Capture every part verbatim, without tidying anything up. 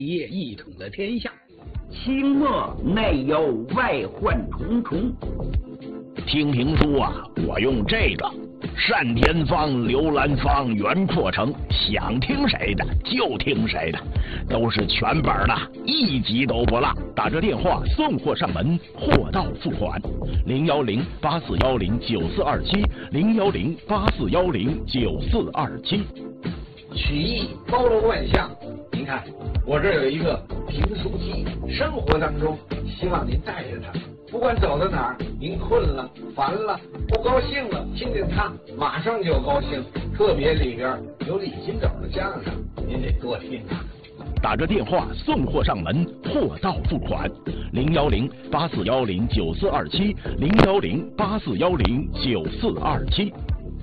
业一统了天下。 清末内忧外患重重。 听评书啊，我用这个单田芳、刘兰芳、袁阔成，想听谁的就听谁的，都是全本的，一集都不落。打这电话送货上门，货到付款。零幺零八四幺零九四二七，零幺零八四幺零九四二七。 曲艺包罗万象，您看我这有一个评书机，生活当中希望您带着它，不管走到哪儿，您困了、烦了、不高兴了，听见它马上就高兴。特别里边有李金斗的相声，您得多听啊。 打着电话送货上门，货到付款。零幺零八四幺零九四二七，零幺零八四幺零九四二七。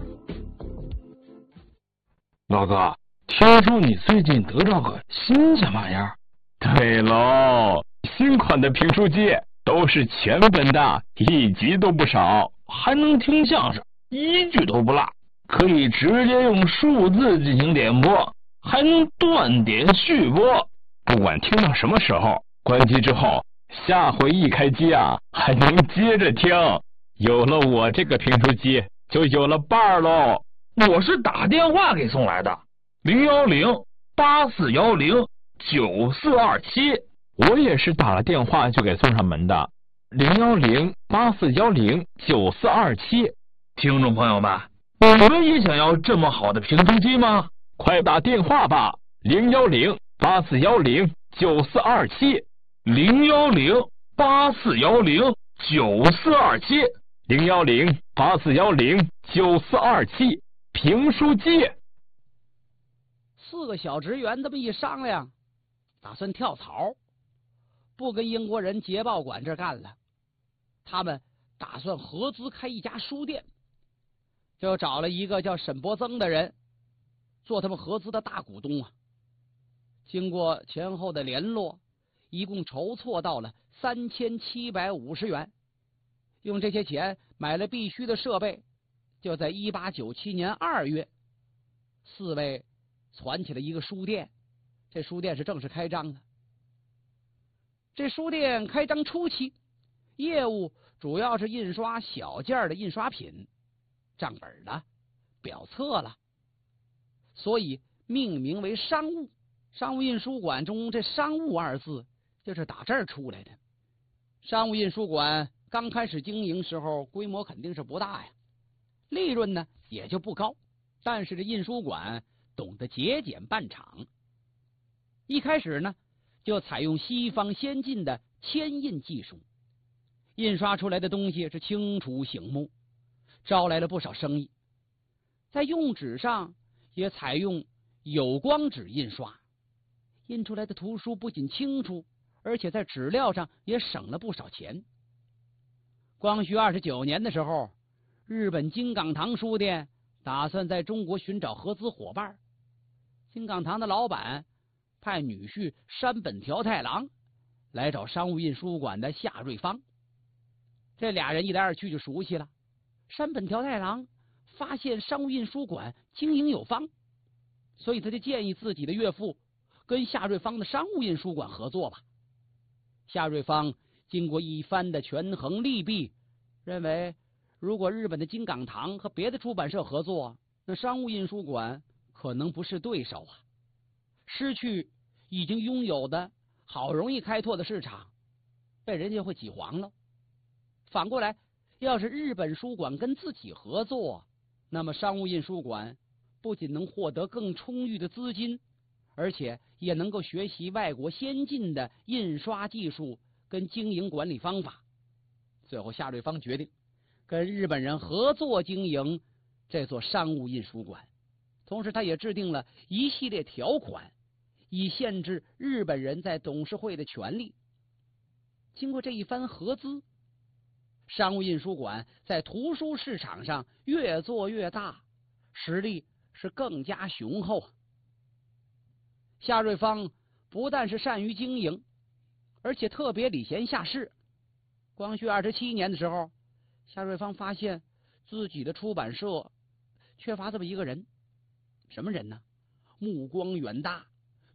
老哥，听说你最近得到个新鲜玩意儿？ 对喽，新款的评书机都是全本的，一集都不少， 还能听相声，一句都不落，可以直接用数字进行点播，还能断点续播， 不管听到什么时候，关机之后，下回一开机啊，还能接着听。有了我这个评书机，就有了伴儿喽。 我是打电话给送来的，零幺零八四幺零九四二七。 我也是打了电话就给送上门的，零幺零八四幺零九四二七。 听众朋友们，你们也想要这么好的评书机吗？ 快打电话吧，零幺零八四幺零九四二七， 零幺零八四幺零九四二七， 零幺零八四幺零九四二七。评书机。 四个小职员这么一商量，打算跳槽，不跟英国人捷报馆这干了。他们打算合资开一家书店，就找了一个叫沈伯增的人做他们合资的大股东啊。经过前后的联络，一共筹措到了三千七百五十元，用这些钱买了必须的设备。就在一八九七年二月，四位攒起了一个书店，这书店是正式开张的。这书店开张初期，业务主要是印刷小件的印刷品，账本了、表册了，所以命名为商务。商务印书馆中这商务二字就是打这儿出来的。商务印书馆刚开始经营时候，规模肯定是不大呀，利润呢也就不高，但是这印书馆懂得节俭办厂，一开始呢就采用西方先进的铅印技术，印刷出来的东西是清楚醒目，招来了不少生意。在用纸上也采用有光纸印刷，印出来的图书不仅清楚，而且在纸料上也省了不少钱。光绪二十九年的时候，日本金港堂书店打算在中国寻找合资伙伴，金港堂的老板派女婿山本条太郎来找商务印书馆的夏瑞芳，这俩人一来二去就熟悉了。山本条太郎发现商务印书馆经营有方，所以他就建议自己的岳父跟夏瑞芳的商务印书馆合作吧。夏瑞芳经过一番的权衡利弊，认为如果日本的金港堂和别的出版社合作，那商务印书馆可能不是对手啊，失去已经拥有的好容易开拓的市场，被人家会挤黄了。反过来，要是日本书馆跟自己合作，那么商务印书馆不仅能获得更充裕的资金，而且也能够学习外国先进的印刷技术跟经营管理方法。最后夏瑞芳决定跟日本人合作经营这座商务印书馆，同时他也制定了一系列条款，以限制日本人在董事会的权利。经过这一番合资，商务印书馆在图书市场上越做越大，实力是更加雄厚。夏瑞芳不但是善于经营，而且特别礼贤下士。光绪二十七年的时候，夏瑞芳发现自己的出版社缺乏这么一个人，什么人呢？目光远大，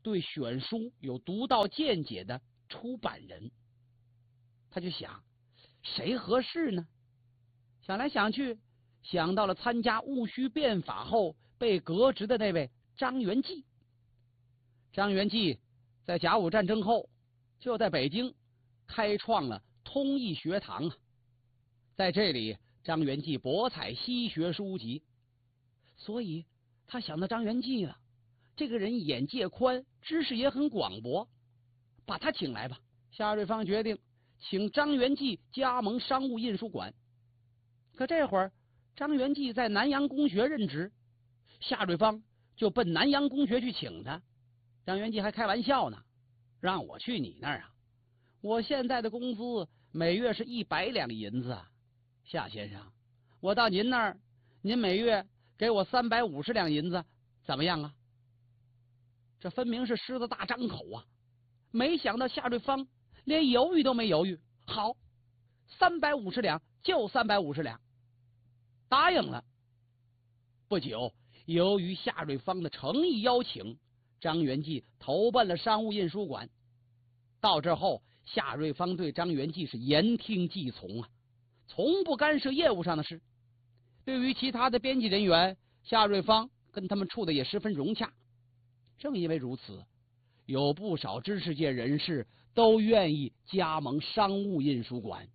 对选书有独到见解的出版人。他就想，谁合适呢？想来想去，想到了参加戊戌变法后被革职的那位张元济。张元济在甲午战争后就在北京开创了通义学堂啊，在这里张元济博采西学书籍，所以他想到张元济了，这个人眼界宽，知识也很广博，把他请来吧。夏瑞芳决定请张元济加盟商务印书馆。可这会儿张元济在南洋公学任职，夏瑞芳就奔南洋公学去请他。张元济还开玩笑呢，让我去你那儿啊，我现在的工资每月是一百两银子啊，夏先生，我到您那儿，您每月给我三百五十两银子，怎么样啊？这分明是狮子大张口啊！没想到夏瑞芳连犹豫都没犹豫，好，三百五十两就三百五十两，答应了。不久，由于夏瑞芳的诚意邀请，张元济投奔了商务印书馆。到这后，夏瑞芳对张元济是言听计从啊，从不干涉业务上的事。对于其他的编辑人员，夏瑞芳跟他们处的也十分融洽。正因为如此，有不少知识界人士都愿意加盟商务印书馆。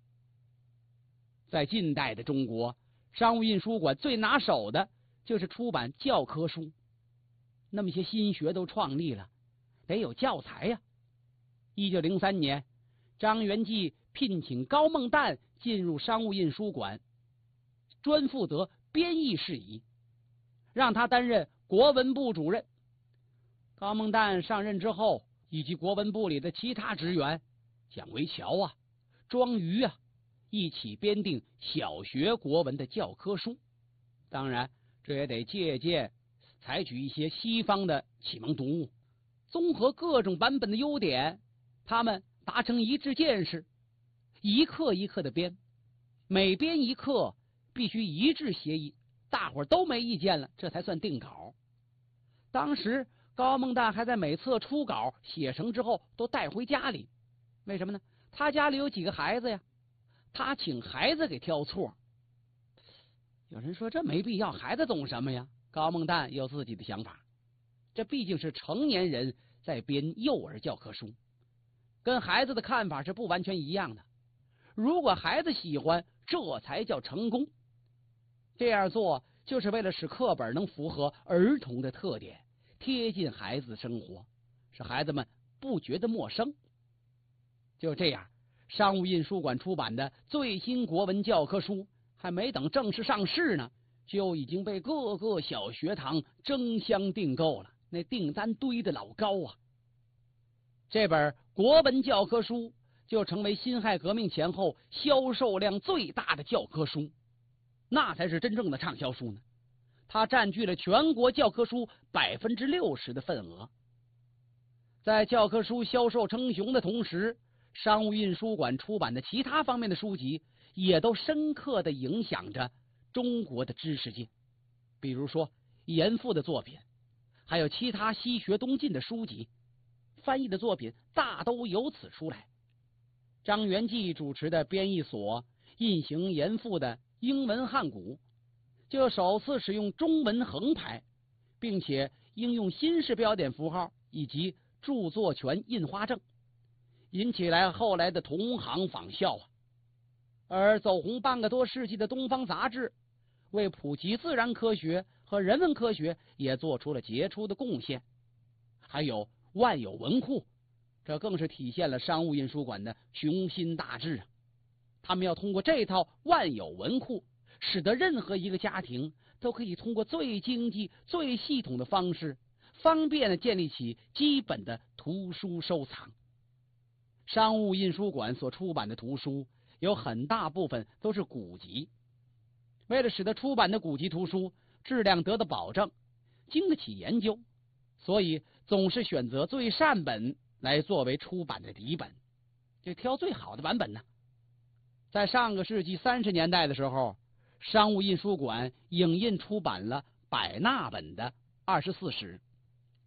在近代的中国，商务印书馆最拿手的就是出版教科书。那么些新学都创立了，得有教材呀。一九零三年，张元济聘请高梦旦进入商务印书馆，专负责编译事宜，让他担任国文部主任。高梦旦上任之后，以及国文部里的其他职员，蒋维乔啊、庄瑜啊，一起编订小学国文的教科书。当然，这也得借鉴采取一些西方的启蒙读物，综合各种版本的优点，他们达成一致见识，一课一课的编，每编一课必须一致协议，大伙儿都没意见了，这才算定稿。当时高梦旦还在每册初稿写成之后都带回家里，为什么呢？他家里有几个孩子呀，他请孩子给挑错。有人说这没必要，孩子懂什么呀？高梦旦有自己的想法，这毕竟是成年人在编幼儿教科书，跟孩子的看法是不完全一样的。如果孩子喜欢，这才叫成功。这样做就是为了使课本能符合儿童的特点，贴近孩子的生活，使孩子们不觉得陌生。就这样，商务印书馆出版的最新国文教科书还没等正式上市呢，就已经被各个小学堂争相订购了，那订单堆得老高啊。这本国文教科书就成为辛亥革命前后销售量最大的教科书，那才是真正的畅销书呢。它占据了全国教科书百分之六十的份额。在教科书销售称雄的同时，商务印书馆出版的其他方面的书籍也都深刻地影响着中国的知识界。比如说严复的作品，还有其他西学东进的书籍，翻译的作品大都由此出来。张元济主持的编译所印行严复的英文汉古，就首次使用中文横排，并且应用新式标点符号以及著作权印花证，引起来后来的同行仿效啊。而走红半个多世纪的东方杂志，为普及自然科学和人文科学也做出了杰出的贡献。还有万有文库，这更是体现了商务印书馆的雄心大志啊。他们要通过这套万有文库，使得任何一个家庭都可以通过最经济、最系统的方式，方便的建立起基本的图书收藏。商务印书馆所出版的图书有很大部分都是古籍，为了使得出版的古籍图书质量得到保证，经得起研究，所以总是选择最善本来作为出版的底本，就挑最好的版本呢。在上个世纪三十年代的时候，商务印书馆影印出版了百纳本的二十四史，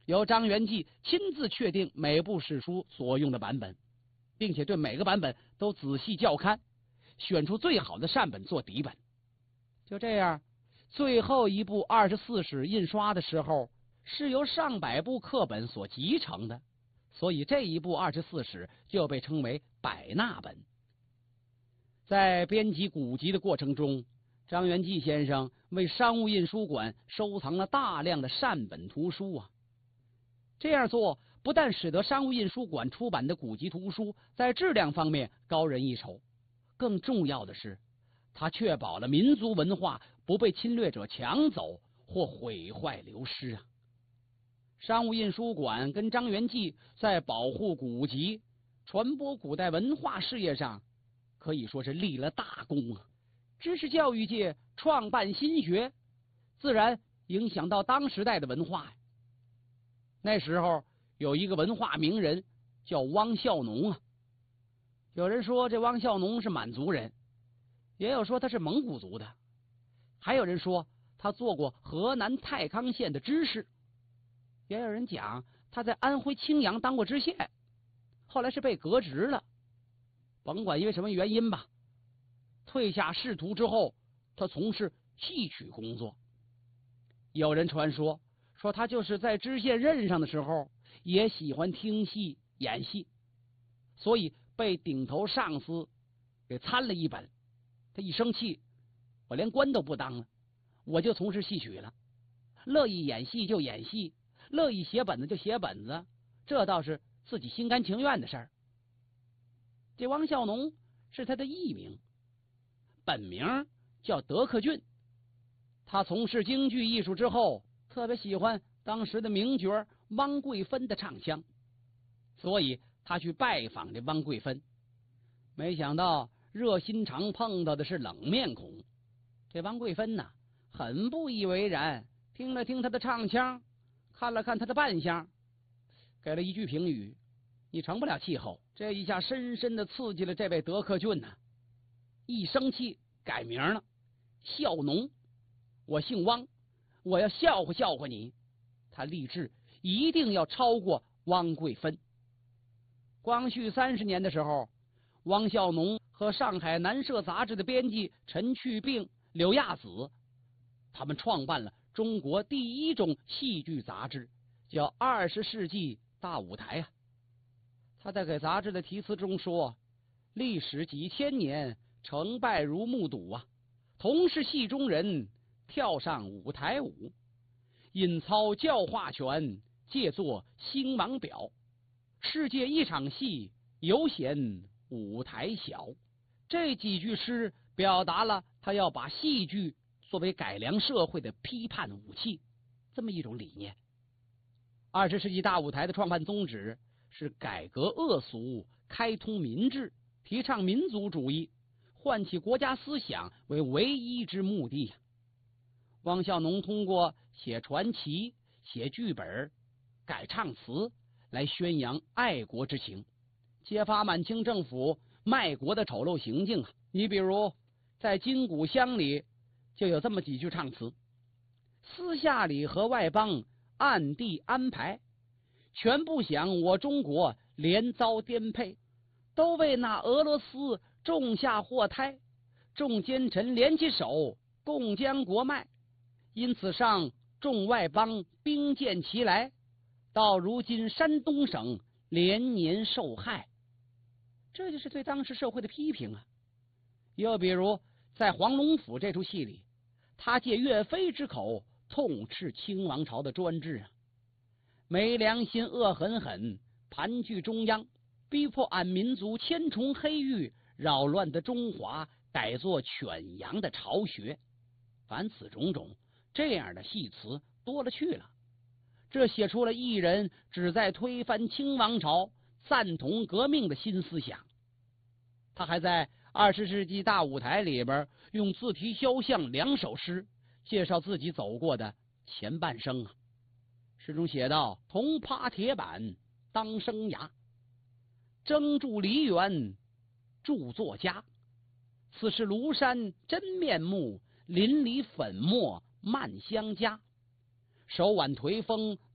由张元济亲自确定每部史书所用的版本，并且对每个版本都仔细校勘，选出最好的善本做底本。就这样，最后一部二十四史印刷的时候，是由上百部课本所集成的，所以这一部二十四史就被称为百纳本。在编辑古籍的过程中，张元济先生为商务印书馆收藏了大量的善本图书啊。这样做不但使得商务印书馆出版的古籍图书在质量方面高人一筹，更重要的是，它确保了民族文化不被侵略者抢走或毁坏流失啊。商务印书馆跟张元济在保护古籍、传播古代文化事业上可以说是立了大功啊。知识教育界创办新学，自然影响到当时代的文化。那时候有一个文化名人叫汪孝农啊，有人说这汪孝农是满族人，也有说他是蒙古族的，还有人说他做过河南太康县的知事，也有人讲他在安徽青阳当过知县，后来是被革职了，甭管因为什么原因吧，退下仕途之后，他从事戏曲工作。有人传说说他就是在知县任上的时候也喜欢听戏演戏，所以被顶头上司给参了一本。他一生气，我连官都不当了，我就从事戏曲了，乐意演戏就演戏，乐意写本子就写本子，这倒是自己心甘情愿的事儿。这汪孝农是他的艺名，本名叫德克俊。他从事京剧艺术之后，特别喜欢当时的名角汪桂芬的唱腔，所以他去拜访这汪桂芬。没想到热心肠碰到的是冷面孔。这汪桂芬呢，很不以为然，听了听他的唱腔，看了看他的扮相，给了一句评语：你成不了气候。这一下深深的刺激了这位德克俊呢、啊，一生气改名了，孝农。我姓汪，我要笑话笑话你。他立志一定要超过汪桂芬。光绪三十年的时候，汪孝农和上海南社杂志的编辑陈去病、柳亚子，他们创办了中国第一种戏剧杂志，叫《二十世纪大舞台》啊。他在给杂志的题词中说：历史几千年，成败如目睹啊，同是戏中人，跳上舞台舞，引操教化权，借作兴亡表。世界一场戏，犹嫌舞台小。这几句诗表达了他要把戏剧作为改良社会的批判武器，这么一种理念。二十世纪大舞台的创办宗旨是改革恶俗，开通民智，提倡民族主义，唤起国家思想为唯一之目的。汪孝农通过写传奇、写剧本、改唱词来宣扬爱国之情，揭发满清政府卖国的丑陋行径啊！你比如在金谷乡里就有这么几句唱词：私下里和外邦暗地安排，全不想我中国连遭颠沛，都为那俄罗斯种下祸胎，众奸臣联起手，共将国卖。因此上众外邦兵舰齐来，到如今山东省连年受害。这就是对当时社会的批评啊！又比如在黄龙府这出戏里，他借岳飞之口痛斥清王朝的专制啊，没良心恶狠狠，盘踞中央，逼迫俺民族千重黑狱，扰乱的中华改作犬羊的巢穴。凡此种种，这样的戏词多了去了，这写出了艺人旨在推翻清王朝、赞同革命的新思想。他还在二十世纪大舞台里边用自题肖像两首诗介绍自己走过的前半生啊。诗中写道：铜耙铁板当生涯，征筑梨园著作家，此是庐山真面目，淋漓粉墨慢相加。手挽颓风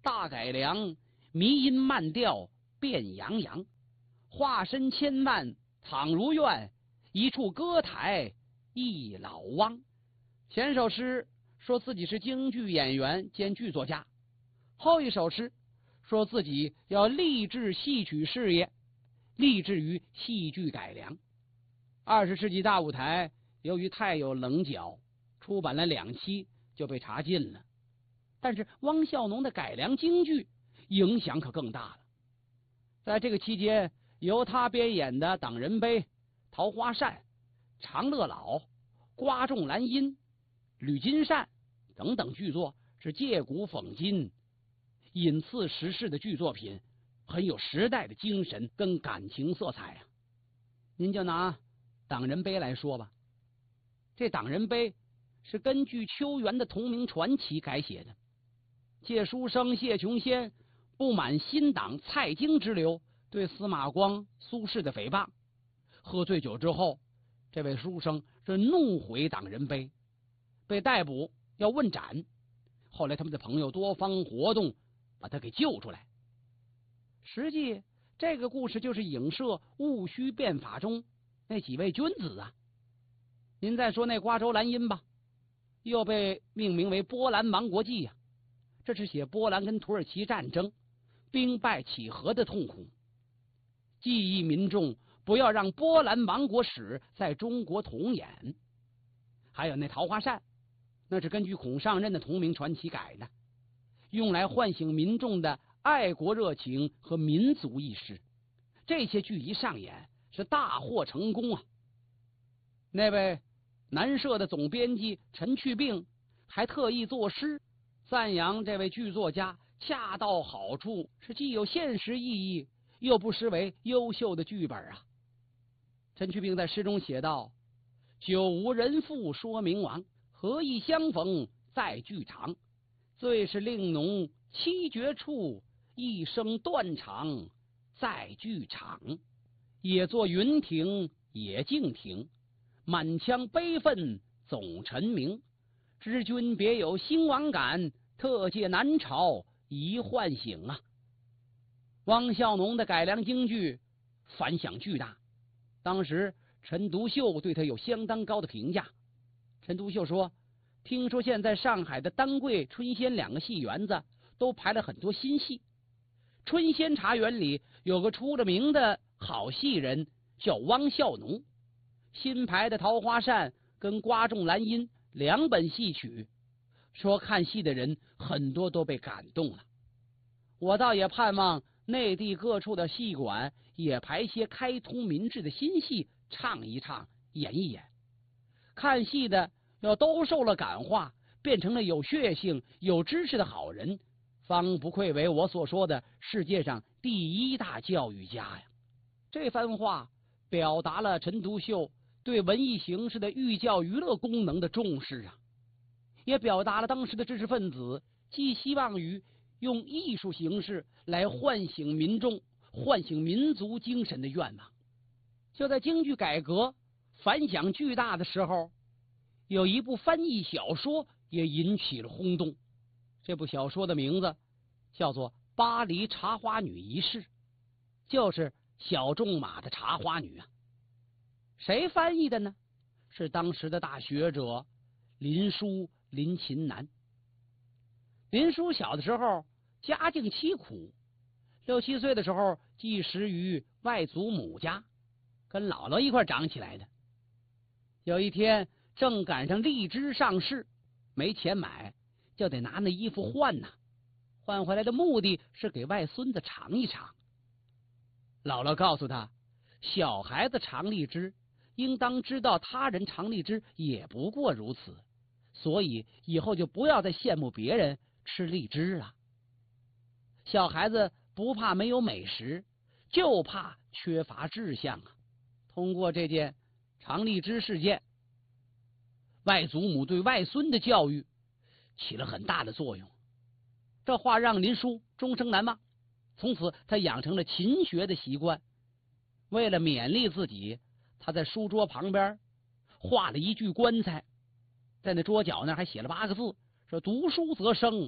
大改良，迷音慢调变洋洋，化身千万倘如愿，一处歌台一老汪。前首诗说自己是京剧演员兼剧作家，后一首诗说自己要立志戏曲事业，立志于戏剧改良。二十世纪大舞台由于太有棱角，出版了两期就被查禁了。但是汪孝农的改良京剧影响可更大了。在这个期间，由他编演的《党人碑》《桃花扇》《长乐佬》《瓜仲兰音》《吕金扇》等等剧作是借古讽今、引刺时事的剧作品，很有时代的精神跟感情色彩啊。您就拿《党人碑》来说吧，这《党人碑》是根据邱原的同名传奇改写的。借书生谢琼仙不满新党蔡京之流对司马光、苏轼的诽谤，喝醉酒之后，这位书生是怒毁《党人碑》，被逮捕要问斩。后来他们的朋友多方活动，把他给救出来。实际这个故事就是影射《戊戌变法》中那几位君子啊。您再说那瓜州兰因吧，又被命名为波兰亡国记呀、啊。这是写波兰跟土耳其战争兵败乞和的痛苦，记忆民众不要让波兰亡国史在中国重演。还有那桃花扇，那是根据孔尚任的同名传奇改的，用来唤醒民众的爱国热情和民族意识。这些剧一上演是大获成功啊。那位南社的总编辑陈去病还特意作诗赞扬这位剧作家恰到好处，是既有现实意义，又不失为优秀的剧本啊。陈去病在诗中写道：久无人妇说明王，何以相逢在剧场？最是令侬七绝处，一声断肠在剧场。也作云亭也静亭，满腔悲愤总陈明。知君别有兴亡感，特借南朝一唤醒啊。汪孝农的改良京剧反响巨大，当时陈独秀对他有相当高的评价。陈独秀说，听说现在上海的丹桂、春仙两个戏园子都排了很多新戏，春仙茶园里有个出了名的好戏人叫汪孝农，新排的桃花扇跟瓜仲兰因两本戏曲，说看戏的人很多都被感动了。我倒也盼望内地各处的戏馆也排些开通民智的新戏，唱一唱，演一演。看戏的要都受了感化，变成了有血性、有知识的好人，方不愧为我所说的世界上第一大教育家呀。这番话表达了陈独秀对文艺形式的寓教于乐功能的重视啊，也表达了当时的知识分子寄希望于用艺术形式来唤醒民众、唤醒民族精神的愿望。就在京剧改革反响巨大的时候，有一部翻译小说也引起了轰动。这部小说的名字叫做《巴黎茶花女一事》，就是小仲马的茶花女啊。谁翻译的呢？是当时的大学者林纾、林琴南。林纾小的时候家境凄苦，六七岁的时候寄食于外祖母家，跟姥姥一块长起来的。有一天正赶上荔枝上市，没钱买，就得拿那衣服换呐。换回来的目的是给外孙子尝一尝。姥姥告诉他，小孩子尝荔枝应当知道他人尝荔枝也不过如此，所以以后就不要再羡慕别人吃荔枝了。小孩子不怕没有美食，就怕缺乏志向啊。通过这件尝荔枝事件，外祖母对外孙的教育起了很大的作用。这话让林纾终生难忘，从此他养成了勤学的习惯。为了勉励自己，他在书桌旁边画了一具棺材，在那桌角那还写了八个字，说读书则生，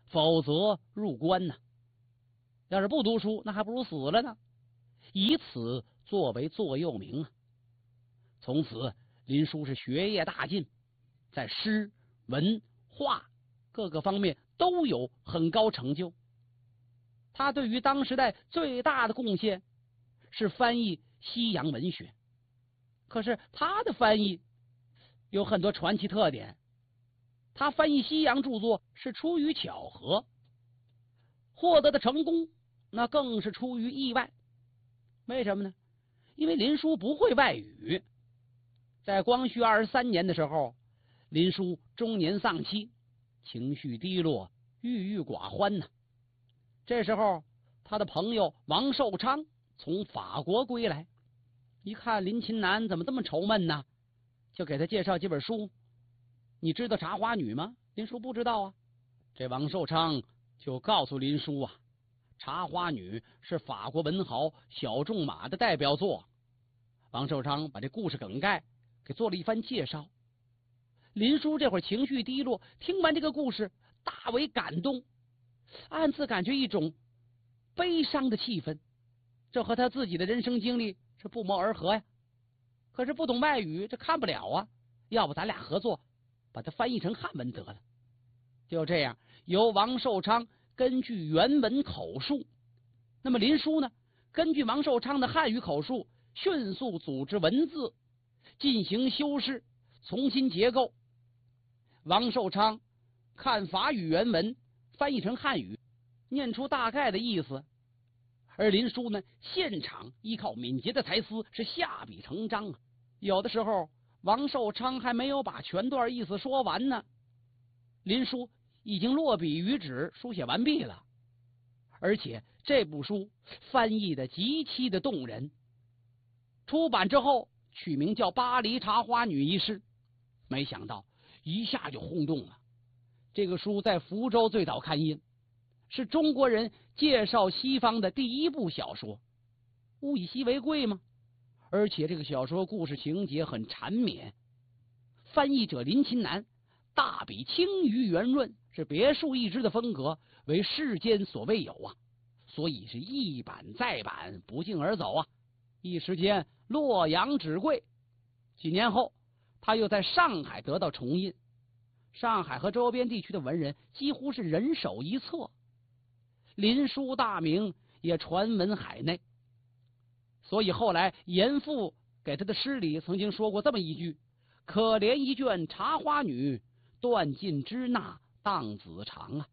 否则入关呢。要是不读书，那还不如死了呢。以此作为座右铭啊。从此林殊是学业大进，在诗文画各个方面都有很高成就。他对于当时代最大的贡献是翻译西洋文学。可是他的翻译有很多传奇特点，他翻译西洋著作是出于巧合，获得的成功那更是出于意外。为什么呢？因为林殊不会外语。在光绪二十三年的时候，林殊中年丧妻，情绪低落，郁郁寡欢呢。这时候他的朋友王寿昌从法国归来，一看林琴南怎么这么愁闷呢，就给他介绍几本书。你知道《茶花女》吗？林殊不知道啊。这王寿昌就告诉林殊啊，《茶花女》是法国文豪小仲马的代表作。王寿昌把这故事梗概给做了一番介绍。林殊这会儿情绪低落，听完这个故事大为感动，暗自感觉一种悲伤的气氛，这和他自己的人生经历是不谋而合呀。可是不懂外语，这看不了啊，要不咱俩合作把它翻译成汉文得了。就这样，由王寿昌根据原文口述，那么林殊呢，根据王寿昌的汉语口述迅速组织文字，进行修饰，重新结构。王寿昌看法语原文翻译成汉语，念出大概的意思，而林殊呢，现场依靠敏捷的才思是下笔成章啊。有的时候王寿昌还没有把全段意思说完呢，林殊已经落笔于纸，书写完毕了。而且这部书翻译的极其的动人，出版之后取名叫《巴黎茶花女一事》，没想到一下就轰动了。这个书在福州最早刊印，是中国人介绍西方的第一部小说，物以稀为贵吗？而且这个小说故事情节很缠绵，翻译者林琴南大笔轻于圆润，是别树一帜的风格，为世间所未有啊，所以是一版再版，不胫而走啊，一时间洛阳纸贵。几年后他又在上海得到重印，上海和周边地区的文人几乎是人手一册，林殊大名也传闻海内。所以后来严复给他的诗里曾经说过这么一句：可怜一卷茶花女，断尽支那当子长啊。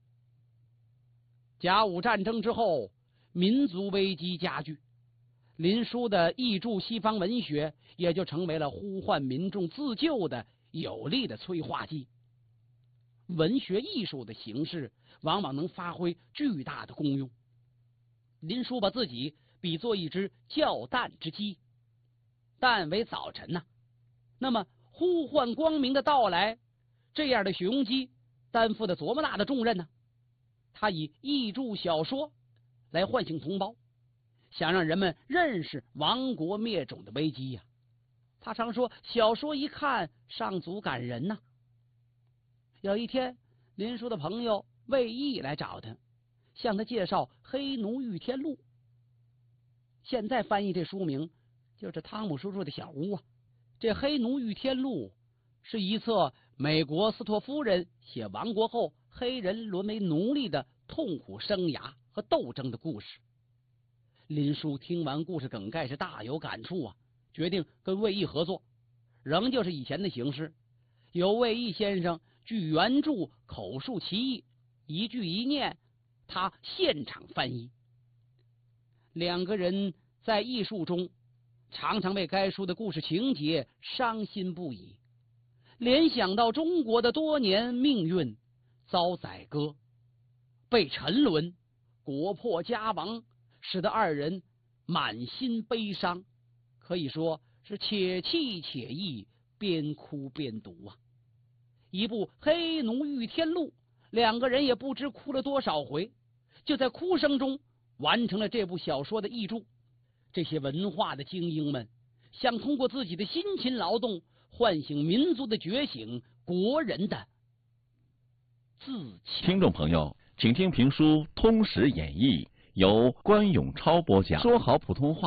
甲午战争之后，民族危机加剧，林殊的译著西方文学也就成为了呼唤民众自救的有力的催化剂。文学艺术的形式往往能发挥巨大的功用。林殊把自己比作一只叫蛋之鸡，蛋为早晨呐、啊，那么呼唤光明的到来，这样的雄鸡担负的多么大的重任呢？他以译著小说来唤醒同胞，想让人们认识亡国灭种的危机呀、啊。他常说，小说一看上足感人呐、啊。有一天，林殊的朋友魏毅来找他，向他介绍《黑奴御天录》。现在翻译这书名就是汤姆叔叔的小屋啊。这《黑奴御天录》是一册美国斯托夫人写亡国后黑人沦为奴隶的痛苦生涯和斗争的故事。林殊听完故事梗概是大有感触啊，决定跟魏毅合作，仍旧是以前的形式，由魏毅先生据原著口述其意，一句一念，他现场翻译。两个人在艺术中常常为该书的故事情节伤心不已，联想到中国的多年命运，遭宰割、被沉沦、国破家亡，使得二人满心悲伤，可以说是且泣且忆，边哭边读啊。一部《黑奴御天录》，两个人也不知哭了多少回，就在哭声中完成了这部小说的译著。这些文化的精英们想通过自己的辛勤劳动，唤醒民族的觉醒，国人的自强。 听众朋友，请听评书《通识演义》，由关永超播讲。说好普通话。